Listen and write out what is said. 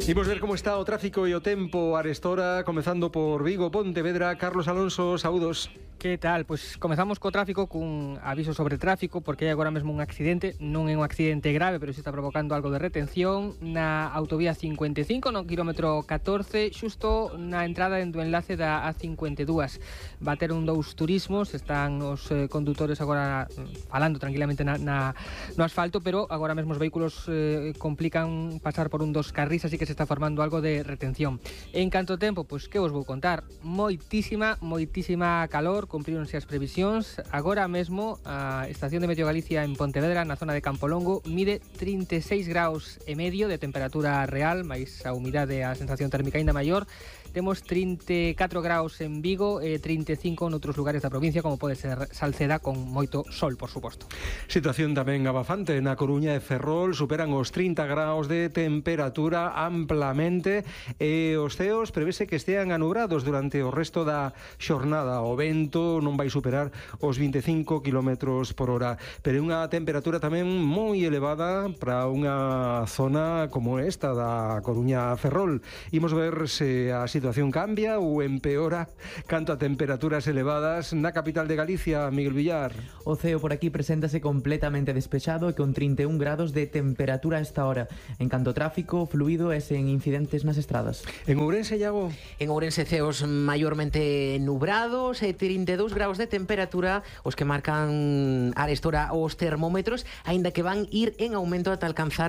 Imos ver como está o tráfico e o tempo arestora, comezando por Vigo, Pontevedra. Carlos Alonso, saúdos. Que tal? Pois comezamos co tráfico cun aviso sobre tráfico, porque hai agora mesmo un accidente. Non é un accidente grave, pero si está provocando algo de retención na autovía 55, no quilómetro 14, xusto na entrada do enlace da A52. Bateron dous turismos, están os condutores agora falando tranquilamente no asfalto, pero agora mesmo os vehículos complican pasar por un dos carrís, así que se está formando algo de retención. En canto tempo, pois que vos vou contar? Moitísima calor, cumpríronse as previsións. Agora mesmo a estación de Medio Galicia en Pontevedra, na zona de Campolongo, mide 36 graus e medio de temperatura real, máis a humidade, a sensación térmica aínda maior. Temos 34 graus en Vigo e 35 noutros lugares da provincia, como pode ser Salceda, con moito sol, por suposto. Situación tamén abafante na Coruña e Ferrol, superan os 30 graus de temperatura amplamente e os ceos prevese que estean anubrados durante o resto da xornada. O vento non vai superar os 25 km por hora, pero é unha temperatura tamén moi elevada para unha zona como esta da Coruña Ferrol. Imos ver se a situación cambia ou empeora canto a temperaturas elevadas na capital de Galicia. Miguel Villar. O ceo por aquí preséntase completamente despexado e con 31 grados de temperatura a esta hora. En canto a tráfico, fluido e sen incidentes nas estradas. En Ourense, Iago? En Ourense, ceos maiormente nubrados e 32 graus de temperatura os que marcan arestora os termómetros, aínda que van ir en aumento ata alcanzar